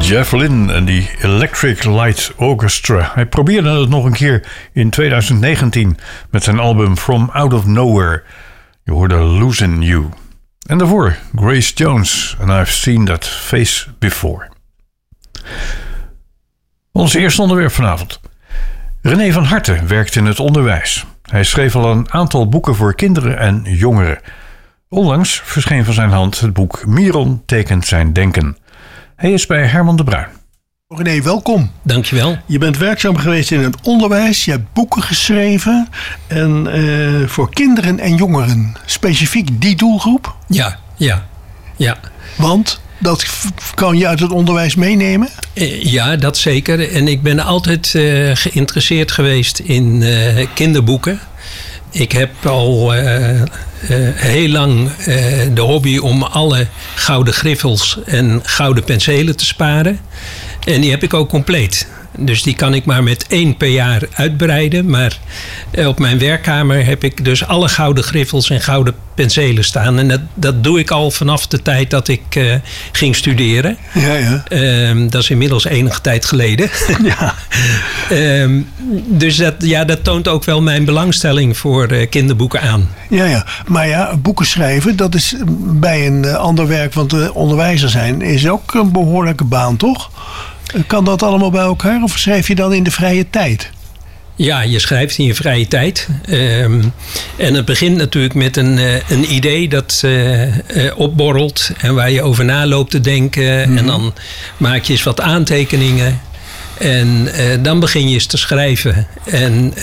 Jeff Lynne en die Electric Light Orchestra. Hij probeerde het nog een keer in 2019 met zijn album From Out of Nowhere. Je hoorde Losing You. En daarvoor Grace Jones en I've Seen That Face Before. Ons eerste onderwerp vanavond. René van Harten werkt in het onderwijs. Hij schreef al een aantal boeken voor kinderen en jongeren. Onlangs verscheen van zijn hand het boek Miron tekent zijn denken. Hij is bij Herman de Bruin. René, welkom. Dankjewel. Je bent werkzaam geweest in het onderwijs. Je hebt boeken geschreven. En voor kinderen en jongeren. Specifiek die doelgroep? Ja. Want dat kan je uit het onderwijs meenemen? Ja, dat zeker. En ik ben altijd geïnteresseerd geweest in kinderboeken. Ik heb al heel lang de hobby om alle gouden griffels en gouden penselen te sparen. En die heb ik ook compleet. Dus die kan ik maar met 1 per jaar uitbreiden. Maar op mijn werkkamer heb ik dus alle gouden griffels en gouden penselen staan. En dat doe ik al vanaf de tijd dat ik ging studeren. Ja. Dat is inmiddels enige tijd geleden. Ja. Dus dat toont ook wel mijn belangstelling voor kinderboeken aan. Ja. Maar ja, boeken schrijven, dat is bij een ander werk, want onderwijzer zijn, is ook een behoorlijke baan, toch? Kan dat allemaal bij elkaar of schrijf je dan in de vrije tijd? Ja, je schrijft in je vrije tijd. En het begint natuurlijk met een idee dat opborrelt en waar je over na loopt te denken. Mm-hmm. En dan maak je eens wat aantekeningen. En dan begin je eens te schrijven. En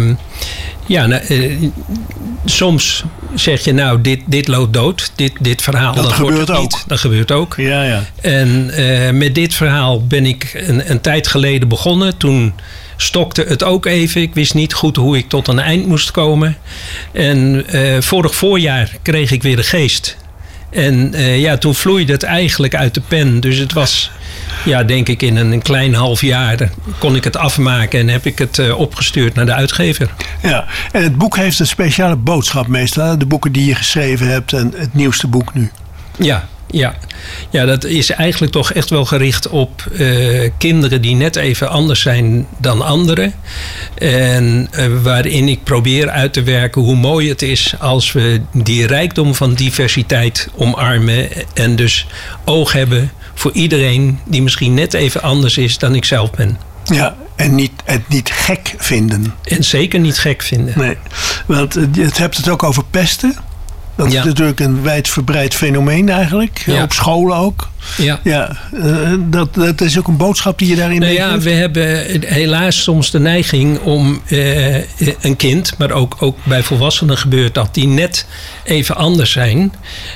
soms zeg je, nou, dit loopt dood. Dit verhaal, dat gebeurt ook. Niet. Dat gebeurt ook. Ja. En met dit verhaal ben ik een tijd geleden begonnen. Toen stokte het ook even. Ik wist niet goed hoe ik tot een eind moest komen. En vorig voorjaar kreeg ik weer de geest. En toen vloeide het eigenlijk uit de pen. Dus het was, denk ik, in een klein half jaar kon ik het afmaken en heb ik het opgestuurd naar de uitgever. Ja, en het boek heeft een speciale boodschap meestal. De boeken die je geschreven hebt en het nieuwste boek nu. Ja, dat is eigenlijk toch echt wel gericht op kinderen die net even anders zijn dan anderen. En waarin ik probeer uit te werken hoe mooi het is als we die rijkdom van diversiteit omarmen. En dus oog hebben voor iedereen die misschien net even anders is dan ik zelf ben. Ja, en het niet gek vinden. En zeker niet gek vinden. Nee, want je hebt het ook over pesten. Dat is natuurlijk een wijdverbreid fenomeen eigenlijk. Ja. Op scholen ook. Ja. Dat is ook een boodschap die je daarin hebt. Ja, we hebben helaas soms de neiging om een kind, maar ook bij volwassenen gebeurt dat, die net even anders zijn,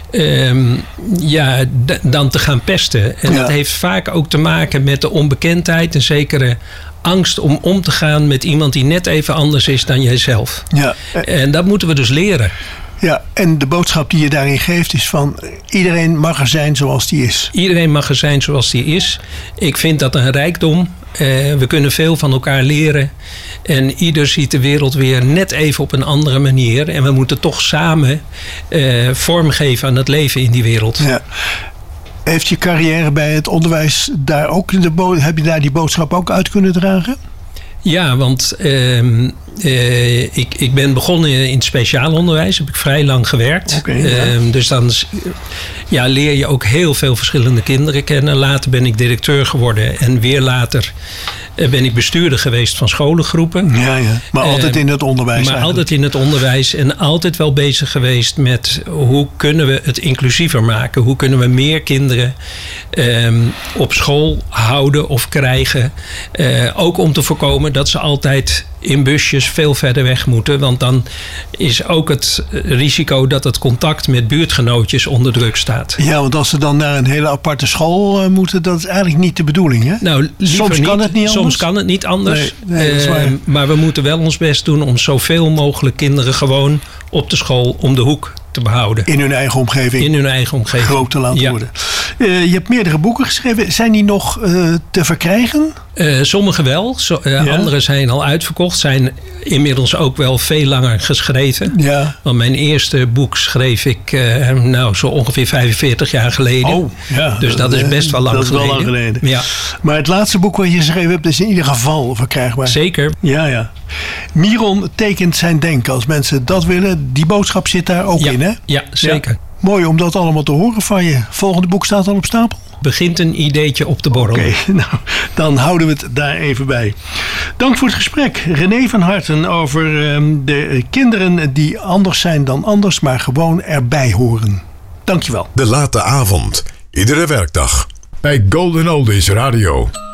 dan te gaan pesten. En dat heeft vaak ook te maken met de onbekendheid, een zekere angst om te gaan met iemand die net even anders is dan jijzelf. Ja. En dat moeten we dus leren. Ja, en de boodschap die je daarin geeft is van iedereen mag er zijn zoals die is. Iedereen mag er zijn zoals die is. Ik vind dat een rijkdom. We kunnen veel van elkaar leren. En ieder ziet de wereld weer net even op een andere manier. En we moeten toch samen vormgeven aan het leven in die wereld. Ja. Heeft je carrière bij het onderwijs daar ook heb je daar die boodschap ook uit kunnen dragen? Ja, want ik ben begonnen in het speciaal onderwijs. Heb ik vrij lang gewerkt. Okay, dus dan leer je ook heel veel verschillende kinderen kennen. Later ben ik directeur geworden. En weer later ben ik bestuurder geweest van scholengroepen. Ja. Maar altijd in het onderwijs. Maar altijd in het onderwijs. En altijd wel bezig geweest met hoe kunnen we het inclusiever maken. Hoe kunnen we meer kinderen op school houden of krijgen. Ook om te voorkomen dat ze altijd in busjes veel verder weg moeten. Want dan is ook het risico dat het contact met buurtgenootjes onder druk staat. Ja, want als ze dan naar een hele aparte school moeten, dat is eigenlijk niet de bedoeling, hè? Nou, soms kan het niet anders. Soms kan het niet anders. Nee, dat is waar. Maar we moeten wel ons best doen om zoveel mogelijk kinderen gewoon op de school om de hoek te behouden. In hun eigen omgeving. In hun eigen omgeving. Groot te laten worden. Je hebt meerdere boeken geschreven. Zijn die nog te verkrijgen? Sommige wel. Andere zijn al uitverkocht. Zijn inmiddels ook wel veel langer geschreven. Ja. Want mijn eerste boek schreef ik zo ongeveer 45 jaar geleden. Oh, ja. Dus dat is best wel lang geleden. Dat is wel lang geleden. Ja. Maar het laatste boek wat je geschreven hebt is in ieder geval verkrijgbaar. Zeker. Ja. Miron tekent zijn denken. Als mensen dat willen, die boodschap zit daar ook in, hè? Ja, zeker. Ja. Mooi om dat allemaal te horen van je. Volgende boek staat al op stapel? Begint een ideetje op te borrelen. Oké, nou, dan houden we het daar even bij. Dank voor het gesprek. René van Harten over de kinderen die anders zijn dan anders, maar gewoon erbij horen. Dankjewel. De Late Avond. Iedere werkdag. Bij Golden Oldies Radio.